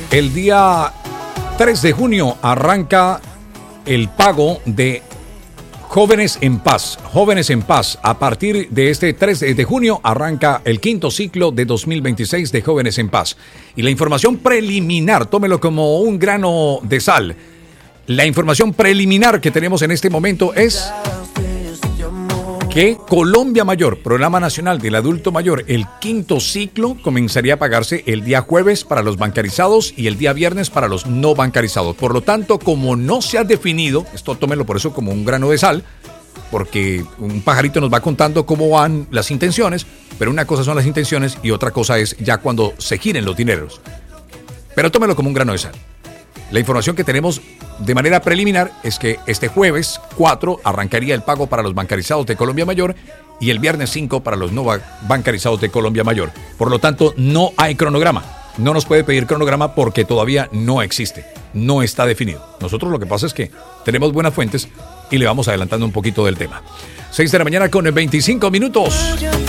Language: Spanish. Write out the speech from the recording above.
El día 3 de junio arranca el pago de Jóvenes en Paz. Jóvenes en Paz. A partir de este 3 de junio arranca el quinto ciclo de 2026 de Jóvenes en Paz. Y la información preliminar, tómelo como un grano de sal. La información preliminar que tenemos en este momento es que Colombia Mayor, Programa Nacional del Adulto Mayor, el quinto ciclo comenzaría a pagarse el día jueves para los bancarizados y el día viernes para los no bancarizados. Por lo tanto, como no se ha definido, esto tómenlo por eso como un grano de sal, porque un pajarito nos va contando cómo van las intenciones, pero una cosa son las intenciones y otra cosa es ya cuando se giren los dineros. Pero tómenlo como un grano de sal. La información que tenemos de manera preliminar es que este jueves 4 arrancaría el pago para los bancarizados de Colombia Mayor y el viernes 5 para los no bancarizados de Colombia Mayor. Por lo tanto, no hay cronograma. No nos puede pedir cronograma porque todavía no existe. No está definido. Nosotros lo que pasa es que tenemos buenas fuentes y le vamos adelantando un poquito del tema. 6 de la mañana con 25 minutos.